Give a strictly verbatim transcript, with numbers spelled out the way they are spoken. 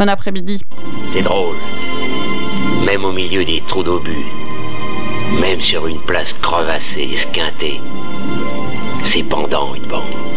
Bon après-midi. C'est drôle. Même au milieu des trous d'obus, même sur une place crevassée, esquintée, c'est pendant une bande.